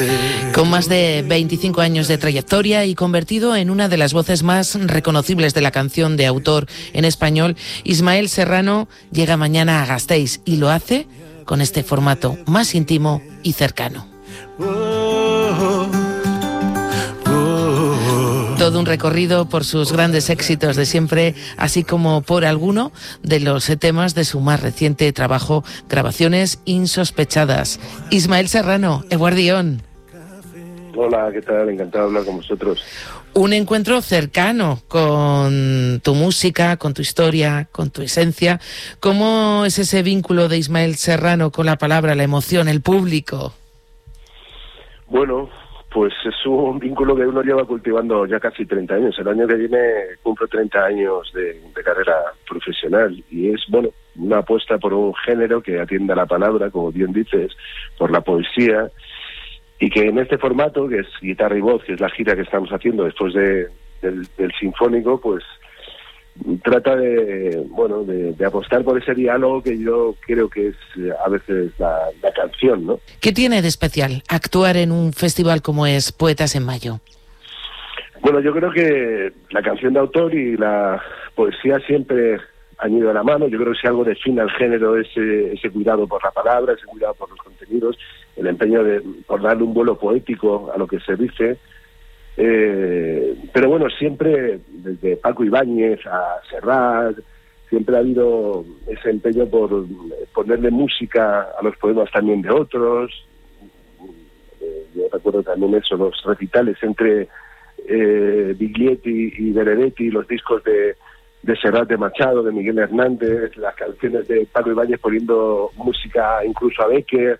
Con más de 25 años de trayectoria y convertido en una de las voces más reconocibles de la canción de autor en español, Ismael Serrano llega mañana a Gasteiz y lo hace con este formato más íntimo y cercano. Todo un recorrido por sus grandes éxitos de siempre, así como por alguno de los temas de su más reciente trabajo, Grabaciones Insospechadas. Ismael Serrano, eguardión. Hola, ¿qué tal? Encantado de hablar con vosotros. Un encuentro cercano con tu música, con tu historia, con tu esencia. ¿Cómo es ese vínculo de Ismael Serrano con la palabra, la emoción, el público? Bueno, pues es un vínculo que uno lleva cultivando ya casi 30 años. El año que viene cumplo 30 años de carrera profesional y es, bueno, una apuesta por un género que atienda a la palabra, como bien dices, por la poesía, y que en este formato, que es guitarra y voz, que es la gira que estamos haciendo después del Sinfónico, pues trata de apostar por ese diálogo que yo creo que es a veces la canción, ¿no? ¿Qué tiene de especial actuar en un festival como es Poetas en Mayo? Bueno, yo creo que la canción de autor y la poesía siempre han ido de la mano. Yo creo que si algo define al género es ese cuidado por la palabra, ese cuidado por los contenidos, el empeño por darle un vuelo poético a lo que se dice. Pero bueno, siempre, desde Paco Ibáñez a Serrat, siempre ha habido ese empeño por ponerle música a los poemas también de otros. Yo recuerdo también eso, los recitales entre Biglietti y Benedetti, los discos de Serrat, de Machado, de Miguel Hernández, las canciones de Paco Ibáñez poniendo música incluso a Becker.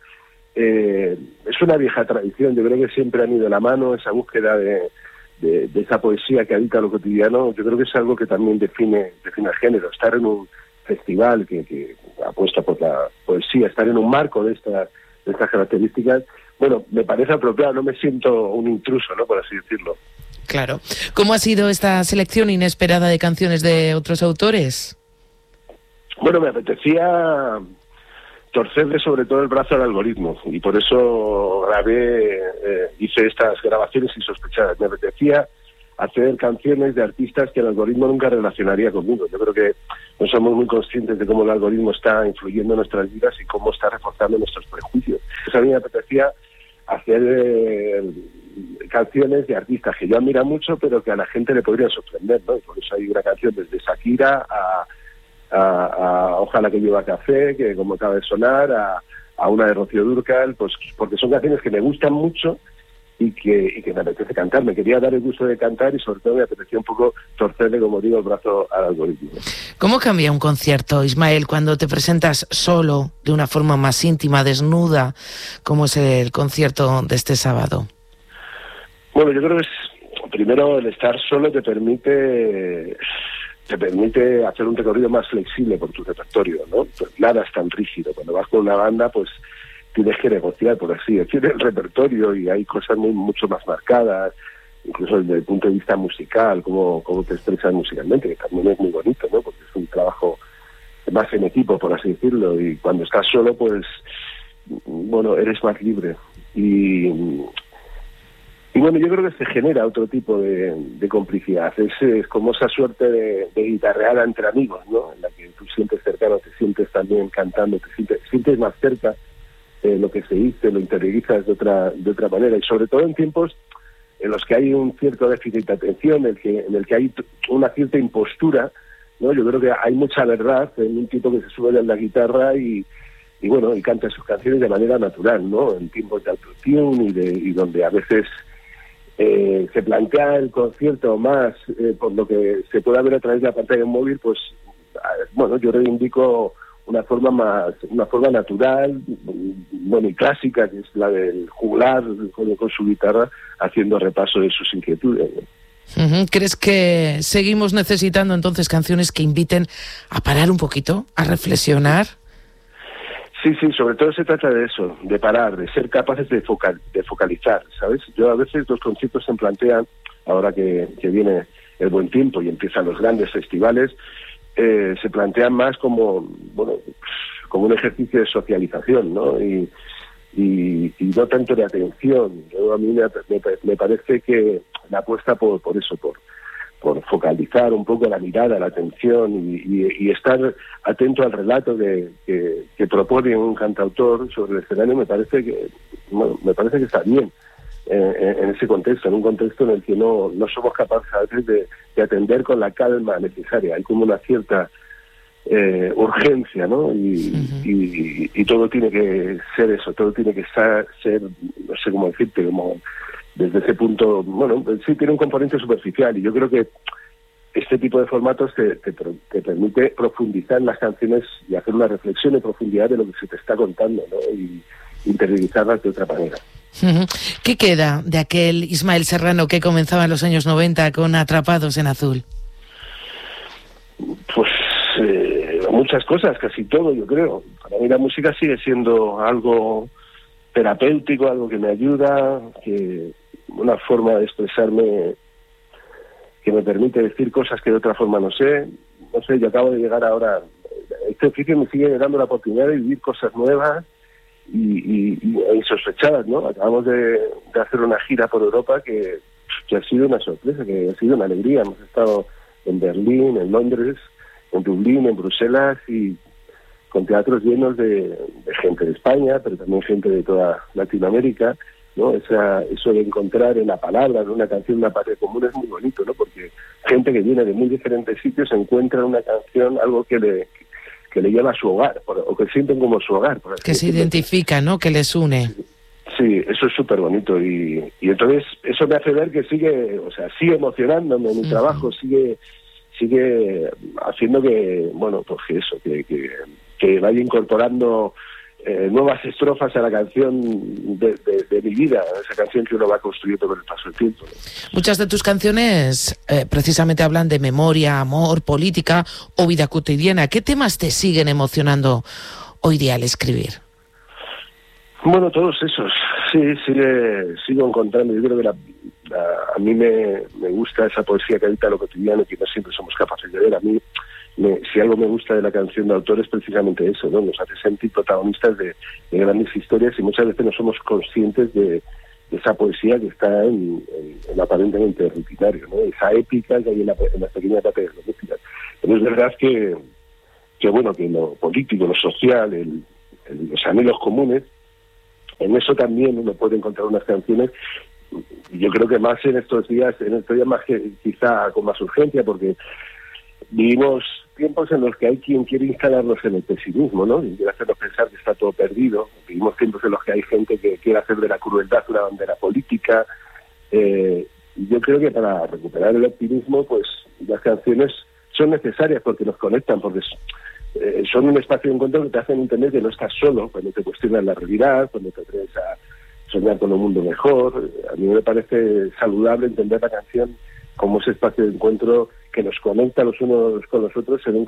Es una vieja tradición, yo creo que siempre han ido de la mano esa búsqueda de esa poesía que habita lo cotidiano. Yo creo que es algo que también define el género. Estar en un festival que apuesta por la poesía, estar en un marco de estas características, bueno, me parece apropiado, no me siento un intruso, ¿no?, por así decirlo. Claro. ¿Cómo ha sido esta selección inesperada de canciones de otros autores? Bueno, me apetecía torcerle sobre todo el brazo al algoritmo y por eso hice estas grabaciones insospechadas. Me apetecía hacer canciones de artistas que el algoritmo nunca relacionaría conmigo. Yo creo que no somos muy conscientes de cómo el algoritmo está influyendo en nuestras vidas y cómo está reforzando nuestros prejuicios. Entonces a mí me apetecía hacer canciones de artistas que yo admiro mucho, pero que a la gente le podrían sorprender, ¿no? Y por eso hay una canción desde Shakira a Ojalá que llueva café, que como acaba de sonar, a una de Rocío Dúrcal, pues porque son canciones que me gustan mucho y que me apetece cantar. Me quería dar el gusto de cantar y sobre todo me apetecía un poco torcerle, como digo, el brazo al algoritmo. ¿Cómo cambia un concierto, Ismael, cuando te presentas solo, de una forma más íntima, desnuda, como es el concierto de este sábado? Bueno, yo creo que primero el estar solo te permite hacer un recorrido más flexible por tu repertorio, ¿no? Pues nada es tan rígido. Cuando vas con una banda, pues tienes que negociar, por así decir, el repertorio y hay cosas mucho más marcadas, incluso desde el punto de vista musical, cómo te expresas musicalmente, que también es muy bonito, ¿no? Porque es un trabajo más en equipo, por así decirlo, y cuando estás solo, pues, bueno, eres más libre. Y bueno, yo creo que se genera otro tipo de complicidad. Es como esa suerte de guitarreada entre amigos, ¿no? En la que tú sientes cercano, te sientes también cantando, te sientes más cerca de lo que se dice, lo interiorizas de otra manera. Y sobre todo en tiempos en los que hay un cierto déficit de atención, en el que hay una cierta impostura, ¿no? Yo creo que hay mucha verdad en un tipo que se sube en la guitarra y bueno, y canta sus canciones de manera natural, ¿no? En tiempos de autotune y donde a veces se plantea el concierto más por lo que se puede ver a través de la pantalla móvil, pues bueno, yo reivindico una forma natural, bueno, y clásica, que es la del juglar con su guitarra haciendo repaso de sus inquietudes, ¿no? ¿Crees que seguimos necesitando entonces canciones que inviten a parar un poquito, a reflexionar? Sí, sobre todo se trata de eso, de parar, de ser capaces de focalizar, ¿sabes? Yo a veces los conciertos se plantean, ahora que viene el buen tiempo y empiezan los grandes festivales, se plantean más como un ejercicio de socialización, ¿no? Y y no tanto de atención. A mí me parece que la apuesta por eso, por focalizar un poco la mirada, la atención y estar atento al relato que propone un cantautor sobre el escenario, me parece que está bien en ese contexto, en un contexto en el que no somos capaces a veces de atender con la calma necesaria. Hay como una cierta urgencia, ¿no? Y todo tiene que ser eso, todo tiene que ser, no sé cómo decirte, como desde ese punto, bueno, sí tiene un componente superficial, y yo creo que este tipo de formatos te permite profundizar en las canciones y hacer una reflexión en profundidad de lo que se te está contando, ¿no? Y interiorizarlas de otra manera. ¿Qué queda de aquel Ismael Serrano que comenzaba en los años 90 con Atrapados en Azul? Pues muchas cosas, casi todo, yo creo. Para mí la música sigue siendo algo terapéutico, algo que me ayuda, que una forma de expresarme que me permite decir cosas que de otra forma no sé. No sé, yo acabo de llegar ahora. Este oficio me sigue dando la oportunidad de vivir cosas nuevas y insospechadas, ¿no? Acabamos de hacer una gira por Europa que ha sido una sorpresa, que ha sido una alegría. Hemos estado en Berlín, en Londres, en Dublín, en Bruselas, y con teatros llenos de gente de España, pero también gente de toda Latinoamérica, ¿no? Eso de encontrar en la palabra, en una canción, una parte común es muy bonito, ¿no? Porque gente que viene de muy diferentes sitios encuentra en una canción algo que le lleva a su hogar, o que sienten como su hogar. Por así que se identifica, ¿no? Que les une. Sí, eso es súper bonito, y entonces eso me hace ver que sigue emocionándome mi trabajo, sigue haciendo que, bueno, pues eso, que vaya incorporando nuevas estrofas a la canción de mi vida, esa canción que uno va construyendo con el paso del tiempo, ¿no? Muchas de tus canciones precisamente hablan de memoria, amor, política o vida cotidiana. ¿Qué temas te siguen emocionando hoy día al escribir? Bueno, todos esos. Sí, sigo encontrando. Yo creo que a mí me gusta esa poesía que habita lo cotidiano, que no siempre somos capaces de ver. A mí, si algo me gusta de la canción de autor es precisamente eso, ¿no? Nos hace sentir protagonistas de grandes historias, y muchas veces no somos conscientes de esa poesía que está en aparentemente rutinario, ¿no? Esa épica que hay en las pequeñas partes de la música. Pero es verdad que bueno, que lo político, lo social, los anhelos comunes, en eso también uno puede encontrar unas canciones. Yo creo que más en estos días más que quizá con más urgencia, porque vivimos tiempos en los que hay quien quiere instalarnos en el pesimismo, ¿no? Y quiere hacernos pensar que está todo perdido. Vivimos tiempos en los que hay gente que quiere hacer de la crueldad una bandera política. Yo creo que para recuperar el optimismo, pues las canciones son necesarias porque nos conectan, porque son un espacio de encuentro que te hacen entender que no estás solo cuando te cuestionas la realidad, cuando te atreves a soñar con un mundo mejor. A mí me parece saludable entender la canción como ese espacio de encuentro que nos conecta los unos con los otros en un